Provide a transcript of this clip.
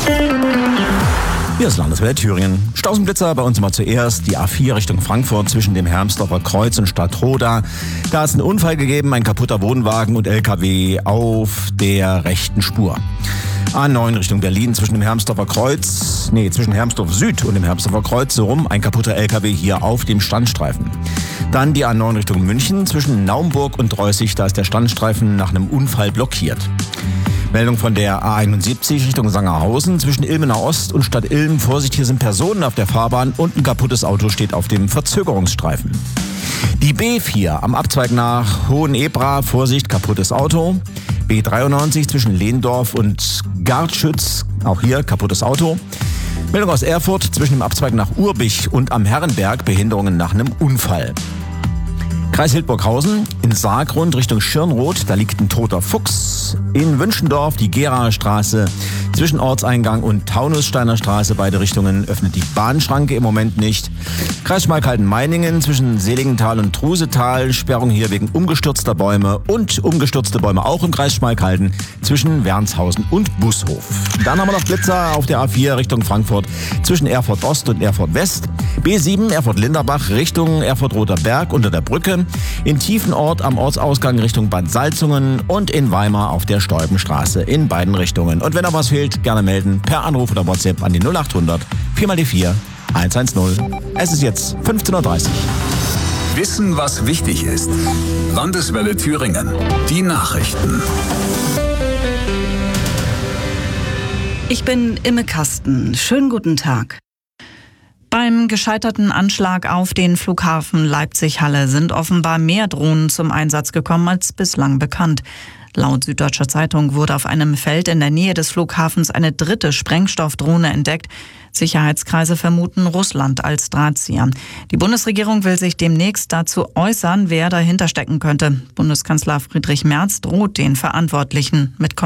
Hier ist Landeswelle Thüringen. Stausenblitzer bei uns immer zuerst. Die A4 Richtung Frankfurt zwischen dem Hermsdorfer Kreuz und Stadtroda. Da ist ein Unfall gegeben, ein kaputter Wohnwagen und LKW auf der rechten Spur. A9 Richtung Berlin zwischen Hermsdorf Süd und dem Hermsdorfer Kreuz, so rum, ein kaputter LKW hier auf dem Standstreifen. Dann die A9 Richtung München zwischen Naumburg und Dreußig, da ist der Standstreifen nach einem Unfall blockiert. Meldung von der A71 Richtung Sangerhausen zwischen Ilmenau Ost und Stadt Ilm. Vorsicht, hier sind Personen auf der Fahrbahn und ein kaputtes Auto steht auf dem Verzögerungsstreifen. Die B4 am Abzweig nach Hohenebra, Vorsicht, kaputtes Auto. B93 zwischen Lehndorf und Gartschütz, auch hier kaputtes Auto. Meldung aus Erfurt zwischen dem Abzweig nach Urbich und am Herrenberg, Behinderungen nach einem Unfall. Kreis Hildburghausen, in Saargrund Richtung Schirnroth, da liegt ein toter Fuchs. In Wünschendorf die Geraer Straße zwischen Ortseingang und Taunussteiner Straße, beide Richtungen öffnet die Bahnschranke im Moment nicht. Kreis Schmalkalden-Meiningen zwischen Seligenthal und Trusetal, Sperrung hier wegen umgestürzter Bäume und umgestürzte Bäume auch im Kreis Schmalkalden zwischen Wernshausen und Bushof. Dann haben wir noch Blitzer auf der A4 Richtung Frankfurt zwischen Erfurt Ost und Erfurt West. B7 Erfurt-Linderbach Richtung Erfurt-Roter Berg unter der Brücke. In Tiefenort am Ortsausgang Richtung Bad Salzungen und in Weimar auf der Steubenstraße in beiden Richtungen. Und wenn noch was fehlt, gerne melden per Anruf oder WhatsApp an die 0800 4x4 110. Es ist jetzt 15:30 Uhr. Wissen, was wichtig ist. Landeswelle Thüringen. Die Nachrichten. Ich bin Imme Kasten. Schönen guten Tag. Beim gescheiterten Anschlag auf den Flughafen Leipzig-Halle sind offenbar mehr Drohnen zum Einsatz gekommen als bislang bekannt. Laut Süddeutscher Zeitung wurde auf einem Feld in der Nähe des Flughafens eine dritte Sprengstoffdrohne entdeckt. Sicherheitskreise vermuten Russland als Drahtzieher. Die Bundesregierung will sich demnächst dazu äußern, wer dahinter stecken könnte. Bundeskanzler Friedrich Merz droht den Verantwortlichen mit